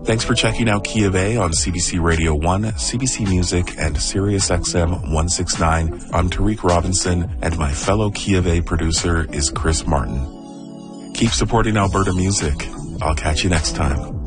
Thanks for checking out Key of A on CBC Radio 1, CBC Music, and Sirius XM 169. I'm Tariq Robinson, and my fellow Key of A producer is Chris Martin. Keep supporting Alberta music. I'll catch you next time.